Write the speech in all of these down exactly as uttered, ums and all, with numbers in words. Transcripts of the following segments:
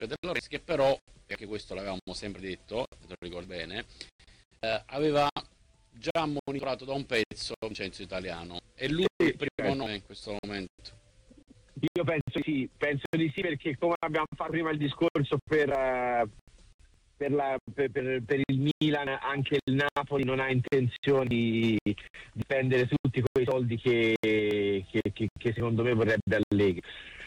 De Laurentiis, che però, e anche questo l'avevamo sempre detto, se lo ricordo bene, eh, aveva già monitorato da un pezzo Vincenzo Italiano, e lui è il primo nome in questo momento. Io penso di sì, penso di sì, perché come abbiamo fatto prima il discorso per, uh, per, la, per, per, per il Milan, anche il Napoli non ha intenzione di, di spendere tutti quei soldi che, che, che, che secondo me vorrebbe Allegri.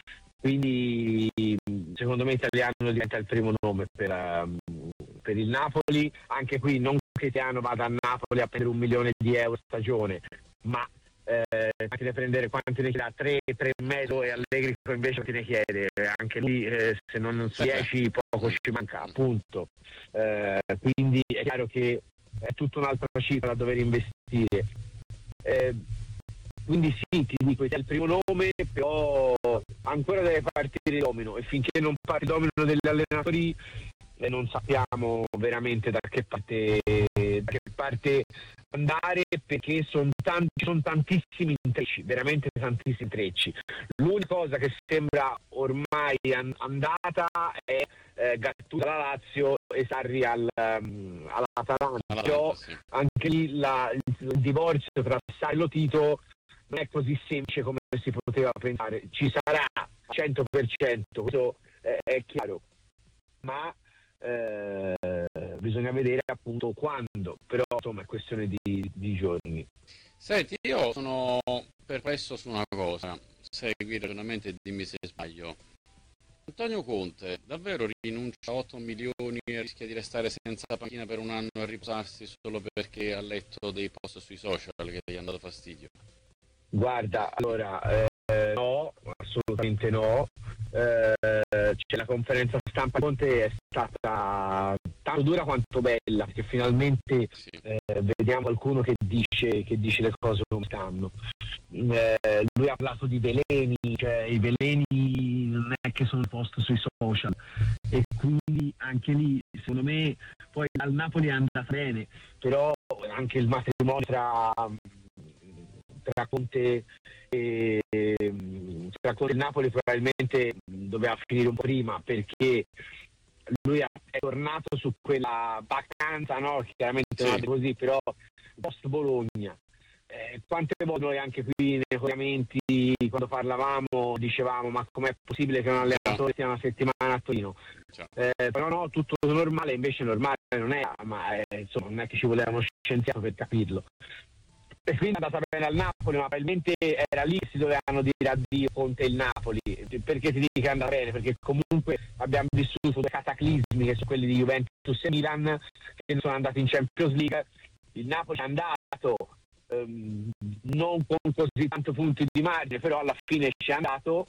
Quindi secondo me Italiano diventa il primo nome per, uh, per il Napoli. Anche qui non che Italiano vada a Napoli a prendere un milione di euro a stagione, ma Eh, anche da prendere quanti ne chiede, tre, tre e mezzo, e Allegri invece ti ne chiede anche lui, eh, se non su dieci poco ci manca, appunto. Eh, quindi è chiaro che è tutta un'altra cifra da dover investire. Eh, quindi sì, ti dico, è il primo nome, però ancora deve partire il domino, e finché non parte il domino degli allenatori e non sappiamo veramente da che parte, da che parte andare, perché sono tanti, sono tantissimi intrecci, veramente tantissimi intrecci. L'unica cosa che sembra ormai an- andata è eh, Gattuso alla Lazio e Sarri al, um, all'Atalanta. Però sì, anche lì la, il, il divorzio tra Sarri e Lotito non è così semplice come si poteva pensare. Ci sarà al cento per cento, questo eh, è chiaro, ma Eh, bisogna vedere appunto quando, però insomma è questione di, di giorni. Senti, io sono perplesso su una cosa, segui il ragionamento e dimmi se sbaglio. Antonio Conte davvero rinuncia a otto milioni e rischia di restare senza panchina per un anno e riposarsi solo perché ha letto dei post sui social che gli hanno dato fastidio? Guarda, allora eh, no, assolutamente no. Eh, c'è la conferenza stampa di Conte, è stata tanto dura quanto bella, perché finalmente sì. eh, vediamo qualcuno che dice, che dice le cose come stanno. Eh, lui ha parlato di veleni, cioè i veleni non è che sono posti sui social, e quindi anche lì secondo me poi al Napoli è andata bene, però anche il matrimonio tra tra Conte e tra Conte e Napoli probabilmente doveva finire un po' prima, perché lui è tornato su quella vacanza, no? Chiaramente sì, non è così, però post Bologna. Eh, quante volte noi anche qui nei collegamenti, quando parlavamo, dicevamo ma com'è possibile che un allenatore stia una settimana a Torino? Eh, però no, tutto normale, invece normale non è, ma eh, insomma non è che ci voleva uno scienziato per capirlo. E quindi è andata bene al Napoli, ma probabilmente era lì che si dovevano dire addio Conte il Napoli. Perché ti dico che è andata bene? Perché comunque abbiamo vissuto dei cataclismi che sono quelli di Juventus e Milan, che non sono andati in Champions League. Il Napoli è andato ehm, non con così tanto punti di margine, però alla fine ci è andato,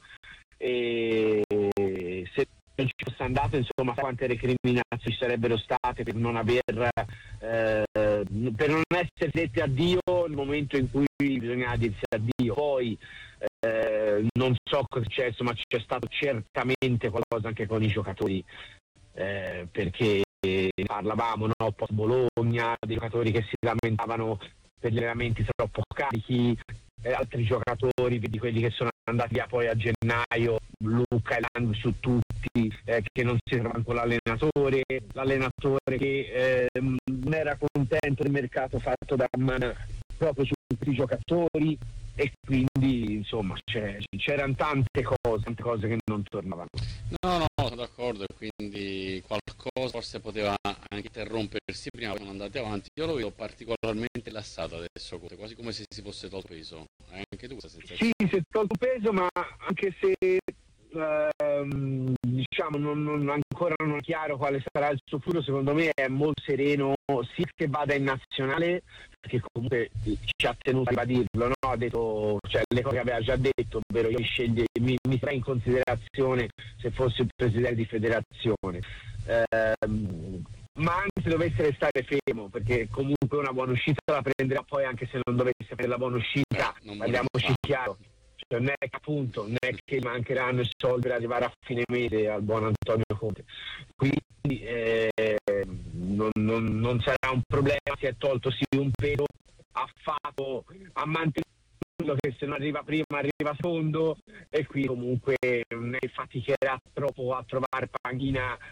e se non ci fosse andato, insomma, quante recriminazioni ci sarebbero state per non aver eh, per non essere detti addio nel momento in cui bisognava dirsi addio. Poi eh, non so cosa è successo, ma c'è stato certamente qualcosa anche con i giocatori, eh, perché parlavamo, no, post Bologna, dei giocatori che si lamentavano per gli allenamenti troppo carichi, eh, altri giocatori, di quelli che sono andati via poi a gennaio, Luca e Lang su tutti, eh, che non si trovano con l'allenatore, l'allenatore che eh, non era contento del mercato fatto da Man proprio su tutti i giocatori, e quindi insomma c'è, c'erano tante cose, tante cose che non tornavano. No, no, sono d'accordo, e quindi qualcosa forse poteva anche interrompersi prima, poi sono andati avanti. Io lo vedo particolarmente rilassato adesso, quasi come se si fosse tolto peso. Hai anche tu questa sensazione? Sì, si è tolto peso, ma anche se ehm, diciamo non, non, ancora non è chiaro quale sarà il suo futuro, secondo me è molto sereno, sì che vada in nazionale, perché comunque ci ha tenuto a dirlo, no? Ha detto, cioè, le cose che aveva già detto, ovvero io mi sceglie, mi, mi trae in considerazione se fossi il presidente di federazione. Ehm, ma anche se dovesse restare fermo, perché comunque una buona uscita la prenderà, poi anche se non dovesse avere la buona uscita, eh, parliamoci chiaro, cioè, non è che appunto non è che mancheranno i soldi per arrivare a fine mese al buon Antonio Conte, quindi eh, non, non, non sarà un problema, si è tolto sì un peso, ha fatto, ha mantenuto quello che se non arriva prima arriva secondo, e qui comunque non è faticherà troppo a trovare panchina